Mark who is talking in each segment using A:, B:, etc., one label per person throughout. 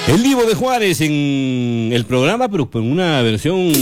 A: El Divo de Juárez en el programa, pero con una versión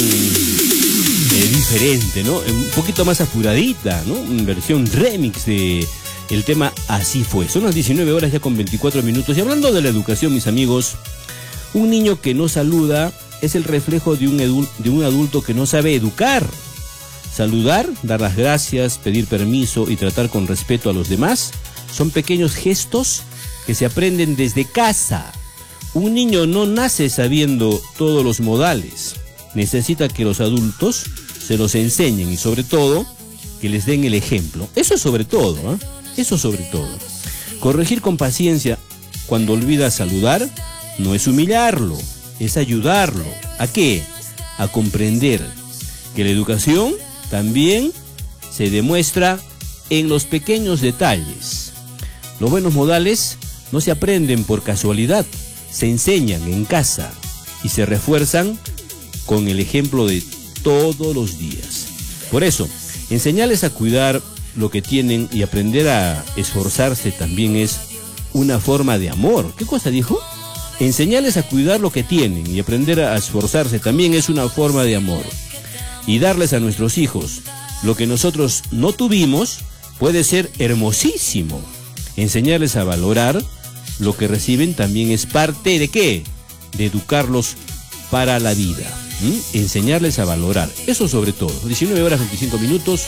A: diferente, ¿no? Un poquito más apuradita, ¿no? Una versión remix de el tema Así Fue. Son las 19 horas ya con 24 minutos. Y hablando de la educación, mis amigos, un niño que no saluda es el reflejo de un adulto que no sabe educar. Saludar, dar las gracias, pedir permiso y tratar con respeto a los demás son pequeños gestos que se aprenden desde casa. Un niño no nace sabiendo todos los modales. Necesita que los adultos se los enseñen y sobre todo que les den el ejemplo. Eso es sobre todo, ¿eh? Eso sobre todo. Corregir con paciencia cuando olvida saludar no es humillarlo, es ayudarlo. ¿A qué? A comprender que la educación también se demuestra en los pequeños detalles. Los buenos modales no se aprenden por casualidad, se enseñan en casa y se refuerzan con el ejemplo de todos los días. Por eso, enseñarles a cuidar lo que tienen y aprender a esforzarse también es una forma de amor. ¿Qué cosa dijo? Enseñarles a cuidar lo que tienen y aprender a esforzarse también es una forma de amor. Y darles a nuestros hijos lo que nosotros no tuvimos puede ser hermosísimo. Enseñarles a valorar lo que reciben también es parte ¿de qué? De educarlos para la vida. Enseñarles a valorar, eso sobre todo. 19 horas 25 minutos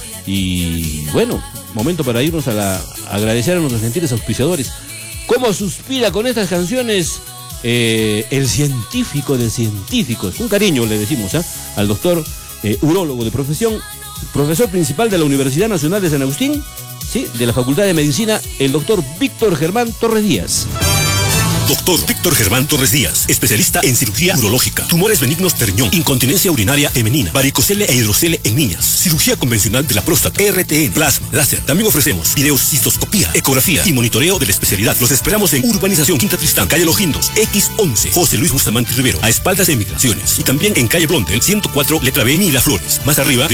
A: y bueno, momento para irnos a agradecer a nuestros gentiles auspiciadores. ¿Cómo suspira con estas canciones el científico de científicos? Un cariño le decimos al doctor urólogo de profesión, profesor principal de la Universidad Nacional de San Agustín, ¿sí? De la Facultad de Medicina, el doctor Víctor Germán Torres Díaz.
B: Doctor Víctor Germán Torres Díaz, especialista en cirugía urológica, tumores benignos de riñón, incontinencia urinaria femenina, varicocele e hidrocele en niñas, cirugía convencional de la próstata, RTN, plasma, láser. También ofrecemos videocistoscopía, ecografía y monitoreo de la especialidad. Los esperamos en Urbanización Quinta Tristán, calle Los Guindos, X11, José Luis Bustamante Rivero, a espaldas de Migraciones. Y también en calle Blondel, 104, letra B, Miraflores, más arriba de